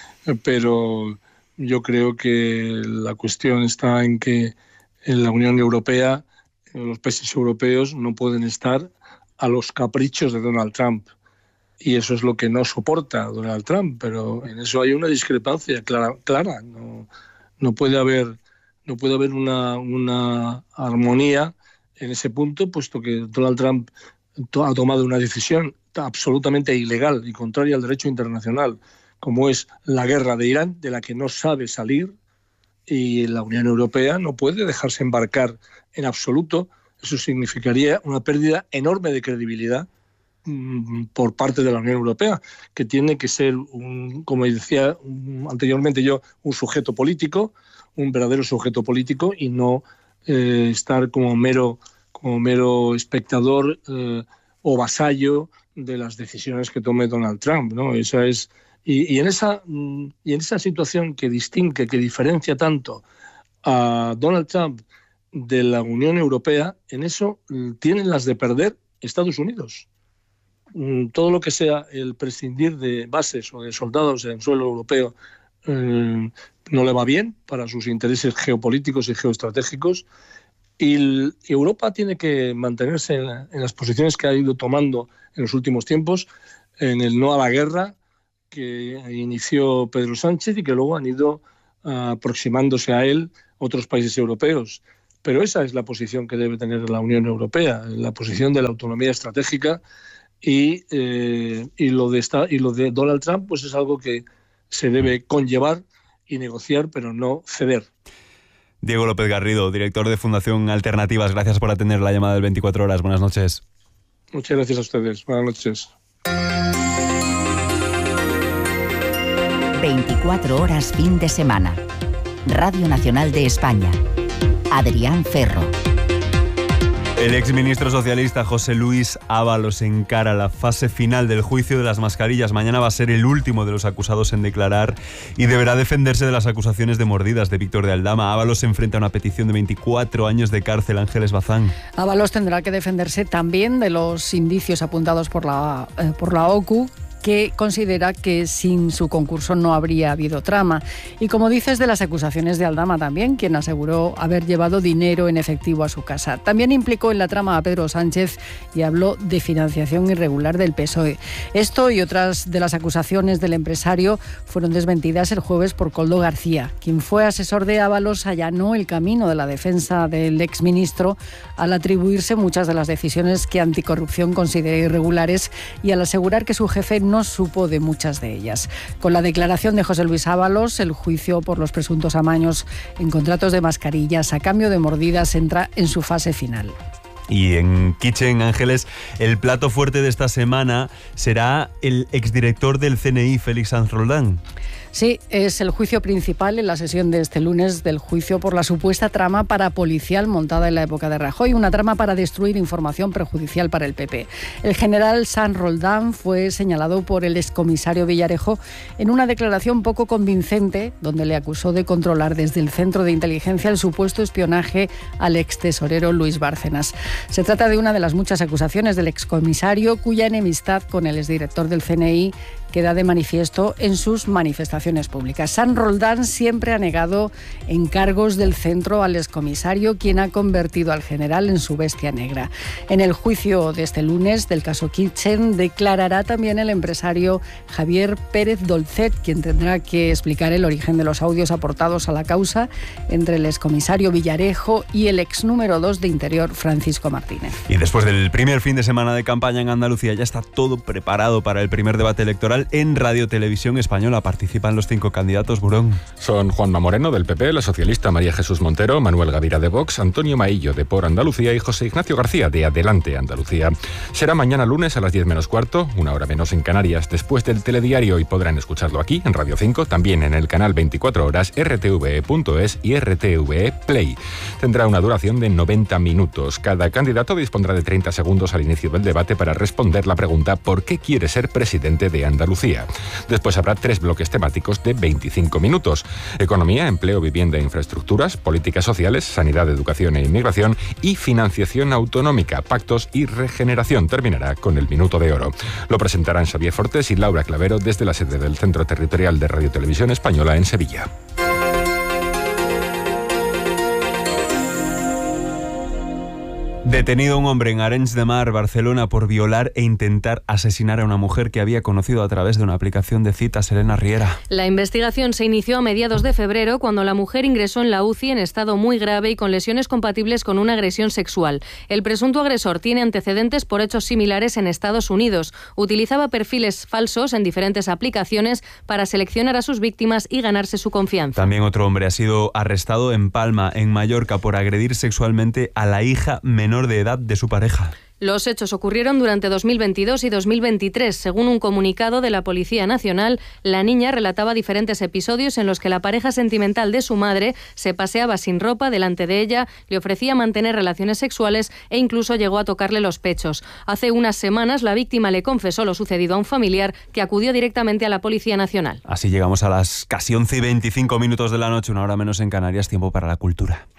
Speaker 18: pero yo creo que la cuestión está en que en la Unión Europea, los países europeos no pueden estar a los caprichos de Donald Trump, y eso es lo que no soporta Donald Trump, pero en eso hay una discrepancia clara, clara. No, no puede haber, no puede haber una, una armonía en ese punto, puesto que Donald Trump ha tomado una decisión absolutamente ilegal y contraria al derecho internacional, como es la guerra de Irán, de la que no sabe salir, y la Unión Europea no puede dejarse embarcar en absoluto. Eso significaría una pérdida enorme de credibilidad mmm, por parte de la Unión Europea, que tiene que ser, un, como decía anteriormente yo, un sujeto político, un verdadero sujeto político, y no eh, estar como mero, como mero espectador eh, o vasallo de las decisiones que tome Donald Trump, ¿no? Esa es y, y en esa y en esa situación que distingue, que diferencia tanto a Donald Trump de la Unión Europea, en eso tienen las de perder Estados Unidos. Todo lo que sea el prescindir de bases o de soldados en suelo europeo eh, no le va bien para sus intereses geopolíticos y geoestratégicos, y Europa tiene que mantenerse en, la, en las posiciones que ha ido tomando en los últimos tiempos, en el no a la guerra que inició Pedro Sánchez y que luego han ido uh, aproximándose a él otros países europeos. Pero esa es la posición que debe tener la Unión Europea, la posición de la autonomía estratégica, y, eh, y, lo de esta, y lo de Donald Trump pues es algo que se debe conllevar y negociar, pero no ceder.
Speaker 8: Diego López Garrido, director de Fundación Alternativas, gracias por atender la llamada del veinticuatro horas. Buenas noches.
Speaker 18: Muchas gracias a ustedes. Buenas noches.
Speaker 9: veinticuatro horas fin de semana. Radio Nacional de España. Adrián Ferro.
Speaker 8: El exministro socialista José Luis Ábalos encara la fase final del juicio de las mascarillas. Mañana va a ser el último de los acusados en declarar y deberá defenderse de las acusaciones de mordidas de Víctor de Aldama. Ábalos se enfrenta a una petición de veinticuatro años de cárcel. Ángeles Bazán.
Speaker 19: Ábalos tendrá que defenderse también de los indicios apuntados por la, eh, por la O C U, que considera que sin su concurso no habría habido trama. Y como dices, de las acusaciones de Aldama también, quien aseguró haber llevado dinero en efectivo a su casa. También implicó en la trama a Pedro Sánchez y habló de financiación irregular del P S O E. Esto y otras de las acusaciones del empresario fueron desmentidas el jueves por Koldo García, quien fue asesor de Ábalos. Allanó el camino de la defensa del exministro al atribuirse muchas de las decisiones que Anticorrupción considera irregulares y al asegurar que su jefe no supo de muchas de ellas. Con la declaración de José Luis Ábalos, el juicio por los presuntos amaños en contratos de mascarillas a cambio de mordidas entra en su fase final.
Speaker 8: Y en Kitchen, Ángeles, el plato fuerte de esta semana será el exdirector del C N I, Félix Sanz Roldán.
Speaker 19: Sí, es el juicio principal en la sesión de este lunes del juicio por la supuesta trama parapolicial montada en la época de Rajoy, una trama para destruir información perjudicial para el P P. El general Sanz Roldán fue señalado por el excomisario Villarejo en una declaración poco convincente, donde le acusó de controlar desde el Centro de Inteligencia el supuesto espionaje al extesorero Luis Bárcenas. Se trata de una de las muchas acusaciones del excomisario, cuya enemistad con el exdirector del C N I queda de manifiesto en sus manifestaciones públicas. Sanz Roldán siempre ha negado encargos del centro al excomisario, quien ha convertido al general en su bestia negra. En el juicio de este lunes del caso Kitchen declarará también el empresario Javier Pérez Dolcet, quien tendrá que explicar el origen de los audios aportados a la causa entre el excomisario Villarejo y el ex número dos de Interior, Francisco Martínez.
Speaker 8: Y después del primer fin de semana de campaña en Andalucía, ya está todo preparado para el primer debate electoral en Radio Televisión Española. Participan los cinco candidatos, Burón.
Speaker 10: Son Juanma Moreno, del P P, la socialista María Jesús Montero, Manuel Gavira, de Vox, Antonio Maillo, de Por Andalucía, y José Ignacio García, de Adelante Andalucía. Será mañana lunes a las diez menos cuarto, una hora menos en Canarias, después del telediario, y podrán escucharlo aquí, en Radio cinco, también en el canal veinticuatro horas, R T V E punto es y R T V E Play. Tendrá una duración de noventa minutos. Cada candidato dispondrá de treinta segundos al inicio del debate para responder la pregunta ¿por qué quiere ser presidente de Andalucía? Después habrá tres bloques temáticos de veinticinco minutos. Economía, empleo, vivienda e infraestructuras, políticas sociales, sanidad, educación e inmigración y financiación autonómica, pactos y regeneración. Terminará con el minuto de oro. Lo presentarán Xavier Fortes y Laura Clavero desde la sede del Centro Territorial de Radio Televisión Española en Sevilla.
Speaker 8: Detenido un hombre en Arenys de Mar, Barcelona, por violar e intentar asesinar a una mujer que había conocido a través de una aplicación de citas. Elena Riera.
Speaker 20: La investigación se inició a mediados de febrero, cuando la mujer ingresó en la U C I en estado muy grave y con lesiones compatibles con una agresión sexual. El presunto agresor tiene antecedentes por hechos similares en Estados Unidos. Utilizaba perfiles falsos en diferentes aplicaciones para seleccionar a sus víctimas y ganarse su confianza.
Speaker 8: También otro hombre ha sido arrestado en Palma, en Mallorca, por agredir sexualmente a la hija menor de edad de su pareja.
Speaker 20: Los hechos ocurrieron durante dos mil veintidós y dos mil veintitrés. Según un comunicado de la Policía Nacional, la niña relataba diferentes episodios en los que la pareja sentimental de su madre se paseaba sin ropa delante de ella, le ofrecía mantener relaciones sexuales e incluso llegó a tocarle los pechos. Hace unas semanas, la víctima le confesó lo sucedido a un familiar que acudió directamente a la Policía Nacional.
Speaker 8: Así llegamos a las casi once y veinticinco minutos de la noche, una hora menos en Canarias, tiempo para la cultura.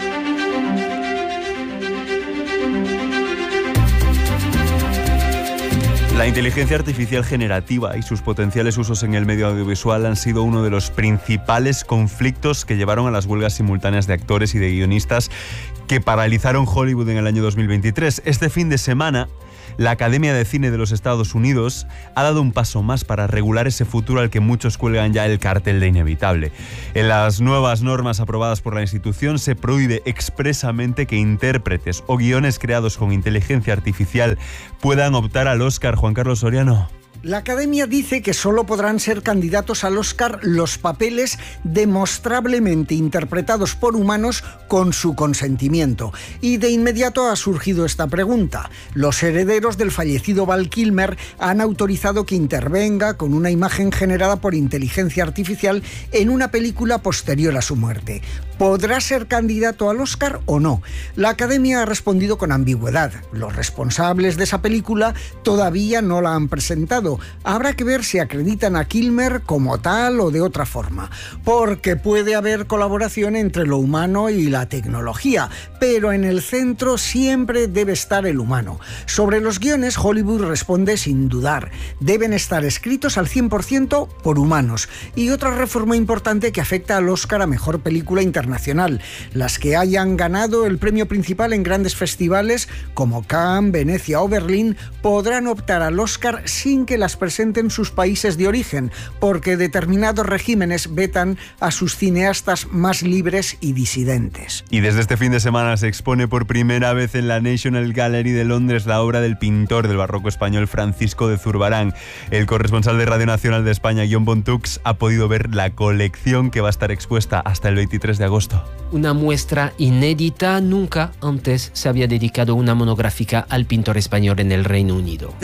Speaker 8: La inteligencia artificial generativa y sus potenciales usos en el medio audiovisual han sido uno de los principales conflictos que llevaron a las huelgas simultáneas de actores y de guionistas que paralizaron Hollywood en el año dos mil veintitrés. Este fin de semana, la Academia de Cine de los Estados Unidos ha dado un paso más para regular ese futuro al que muchos cuelgan ya el cartel de inevitable. En las nuevas normas aprobadas por la institución se prohíbe expresamente que intérpretes o guiones creados con inteligencia artificial puedan optar al Oscar. Juan Carlos Soriano.
Speaker 14: La Academia dice que solo podrán ser candidatos al Oscar los papeles demostrablemente interpretados por humanos con su consentimiento. Y de inmediato ha surgido esta pregunta. Los herederos del fallecido Val Kilmer han autorizado que intervenga con una imagen generada por inteligencia artificial en una película posterior a su muerte. ¿Podrá ser candidato al Oscar o no? La Academia ha respondido con ambigüedad. Los responsables de esa película todavía no la han presentado. Habrá que ver si acreditan a Kilmer como tal o de otra forma, porque puede haber colaboración entre lo humano y la tecnología, pero en el centro siempre debe estar el humano. Sobre los guiones, Hollywood responde sin dudar. Deben estar escritos al cien por ciento por humanos. Y otra reforma importante que afecta al Oscar a Mejor Película Internacional. Las que hayan ganado el premio principal en grandes festivales como Cannes, Venecia o Berlín podrán optar al Oscar sin que las presenten sus países de origen, porque determinados regímenes vetan a sus cineastas más libres y disidentes.
Speaker 8: Y desde este fin de semana se expone por primera vez en la National Gallery de Londres la obra del pintor del barroco español Francisco de Zurbarán. El corresponsal de Radio Nacional de España, Jon Bontux, ha podido ver la colección que va a estar expuesta hasta el veintitrés de agosto.
Speaker 21: Una muestra inédita. Nunca antes se había dedicado una monográfica al pintor español en el Reino Unido.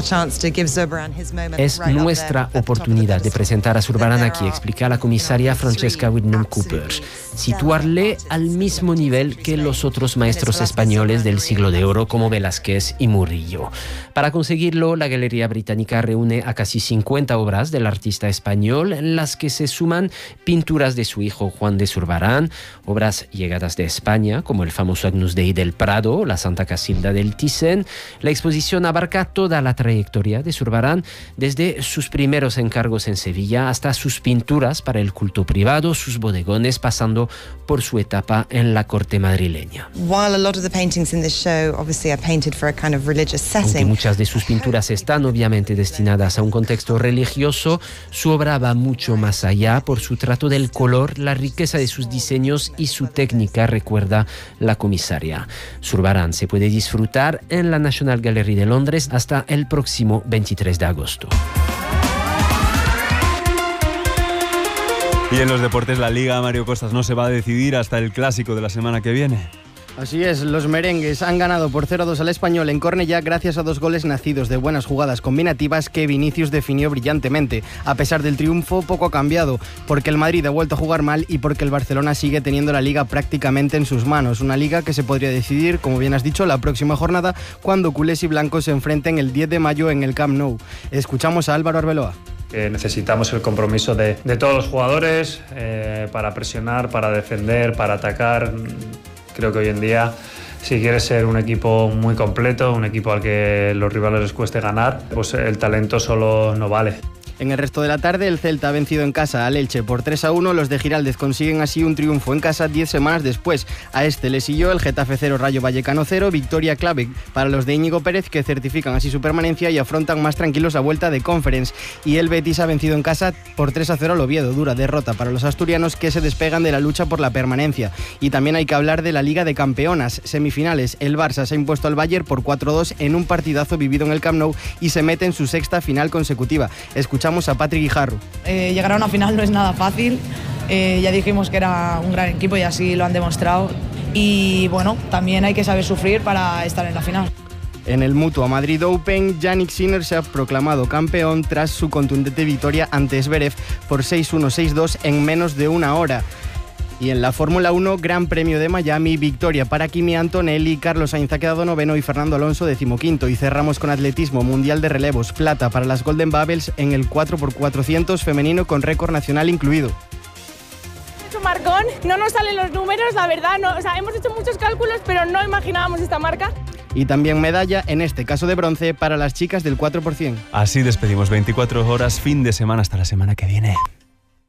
Speaker 21: Es nuestra oportunidad de presentar a Zurbarán aquí, explica la comisaria Francesca Whitnam Cooper. Situarle al mismo nivel que los otros maestros españoles del siglo de oro como Velázquez y Murillo. Para conseguirlo, la Galería Británica reúne a casi cincuenta obras del artista español, en las que se suman pinturas de su hijo Juan de Zurbarán, obras llegadas de España, como el famoso Agnus Dei del Prado o la Santa Casilda del Thyssen. La exposición abarca toda la trayectoria de Zurbarán, desde sus primeros encargos en Sevilla hasta sus pinturas para el culto privado, sus bodegones, pasando por su etapa en la corte madrileña. Aunque muchas de sus pinturas están obviamente destinadas a un contexto religioso, su obra va mucho más allá por su trato del color, la riqueza de sus diseños y su técnica, recuerda la comisaria. Zurbarán se puede disfrutar en la National Gallery de Londres hasta el próximo veintitrés de agosto.
Speaker 8: Y en los deportes, la Liga, Mario Costas, no se va a decidir hasta el clásico de la semana que viene.
Speaker 13: Así es, los merengues han ganado por cero a dos al Español en Cornellá gracias a dos goles nacidos de buenas jugadas combinativas que Vinicius definió brillantemente. A pesar del triunfo, poco ha cambiado, porque el Madrid ha vuelto a jugar mal y porque el Barcelona sigue teniendo la Liga prácticamente en sus manos. Una Liga que se podría decidir, como bien has dicho, la próxima jornada, cuando culés y blancos se enfrenten el diez de mayo en el Camp Nou. Escuchamos a Álvaro Arbeloa.
Speaker 22: Que necesitamos el compromiso de, de todos los jugadores eh, para presionar, para defender, para atacar. Creo que hoy en día, si quieres ser un equipo muy completo, un equipo al que los rivales les cueste ganar, pues el talento solo no vale.
Speaker 13: En el resto de la tarde, el Celta ha vencido en casa al Elche por tres a uno. Los de Giraldez consiguen así un triunfo en casa diez semanas después. A este le siguió el Getafe cero, Rayo Vallecano cero. Victoria clave para los de Íñigo Pérez, que certifican así su permanencia y afrontan más tranquilos la vuelta de Conference. Y el Betis ha vencido en casa por tres a cero al Oviedo. Dura derrota para los asturianos, que se despegan de la lucha por la permanencia. Y también hay que hablar de la Liga de Campeonas. Semifinales, el Barça se ha impuesto al Bayern por cuatro a dos en un partidazo vivido en el Camp Nou y se mete en su sexta final consecutiva. Escuchamos a Patrick Guijarro.
Speaker 1: Eh, llegar a una final no es nada fácil, eh, ya dijimos que era un gran equipo y así lo han demostrado, y bueno, también hay que saber sufrir para estar en la final.
Speaker 13: En el Mutua Madrid Open, Jannik Sinner se ha proclamado campeón tras su contundente victoria ante Zverev por seis uno seis dos en menos de una hora. Y en la Fórmula uno, Gran Premio de Miami, victoria para Kimi Antonelli, Carlos Sainz ha quedado noveno y Fernando Alonso decimoquinto. Y cerramos con atletismo, Mundial de Relevos, plata para las Golden Bubbles en el cuatro por cuatrocientos femenino con récord nacional incluido.
Speaker 3: Hemos hecho marcón, no nos salen los números, la verdad, no, o sea, hemos hecho muchos cálculos, pero no imaginábamos esta marca.
Speaker 13: Y también medalla, en este caso de bronce, para las chicas del cuatro por cien.
Speaker 8: Así despedimos veinticuatro horas, fin de semana, hasta la semana que viene.